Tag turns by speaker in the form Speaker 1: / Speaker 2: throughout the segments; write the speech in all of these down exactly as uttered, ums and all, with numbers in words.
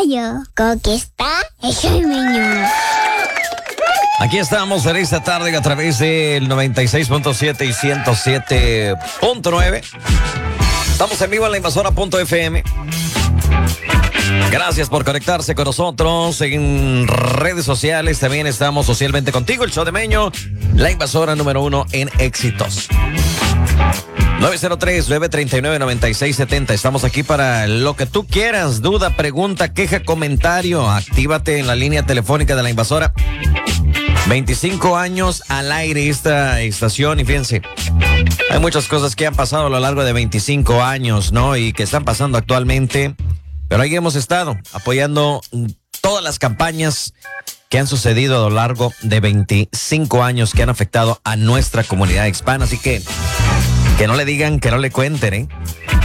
Speaker 1: yo, conquista el sueño.
Speaker 2: Aquí estamos en esta tarde a través del noventa y seis punto siete y ciento siete punto nueve. Estamos en vivo en la invasora punto f m. Gracias por conectarse con nosotros en redes sociales. También estamos socialmente contigo, el show de Meño, la invasora número uno en éxitos. nueve cero tres, nueve tres nueve, nueve seis siete cero. Estamos aquí para lo que tú quieras. Duda, pregunta, queja, comentario. Actívate en la línea telefónica de la invasora. veinticinco años al aire esta estación y fíjense, hay muchas cosas que han pasado a lo largo de veinticinco años, ¿no? Y que están pasando actualmente, pero ahí hemos estado apoyando todas las campañas que han sucedido a lo largo de veinticinco años que han afectado a nuestra comunidad hispana, así que que no le digan, que no le cuenten, ¿eh?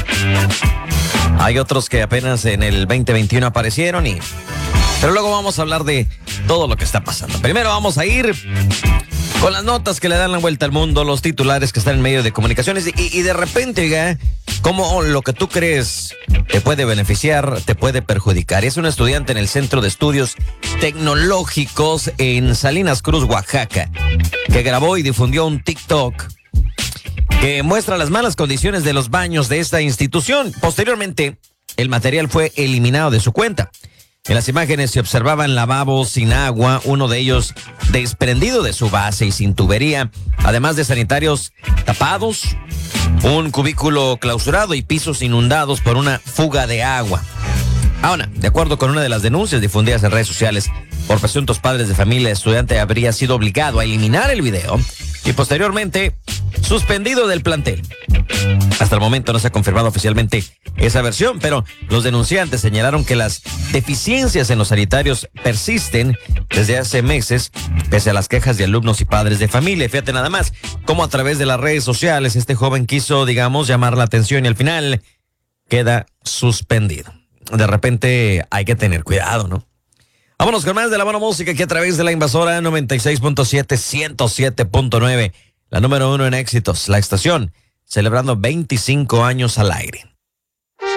Speaker 2: Hay otros que apenas en el veinte veintiuno aparecieron y... Pero luego vamos a hablar de todo lo que está pasando. Primero vamos a ir con las notas que le dan la vuelta al mundo, los titulares que están en medio de comunicaciones y, y de repente, oiga, cómo lo que tú crees te puede beneficiar, te puede perjudicar. Es un estudiante en el Centro de Estudios Tecnológicos en Salinas Cruz, Oaxaca, que grabó y difundió un TikTok que muestra las malas condiciones de los baños de esta institución. Posteriormente, el material fue eliminado de su cuenta. En las imágenes se observaban lavabos sin agua, uno de ellos desprendido de su base y sin tubería, además de sanitarios tapados, un cubículo clausurado y pisos inundados por una fuga de agua. Ahora, de acuerdo con una de las denuncias difundidas en redes sociales por presuntos padres de familia, el estudiante habría sido obligado a eliminar el video y posteriormente suspendido del plantel. Hasta el momento no se ha confirmado oficialmente esa versión, pero los denunciantes señalaron que las deficiencias en los sanitarios persisten desde hace meses, pese a las quejas de alumnos y padres de familia. Fíjate nada más cómo a través de las redes sociales este joven quiso, digamos, llamar la atención y al final queda suspendido. De repente hay que tener cuidado, ¿no? Vámonos con más de la buena música aquí a través de la invasora noventa y seis punto siete, ciento siete punto nueve, la número uno en éxitos, la estación celebrando veinticinco años al aire.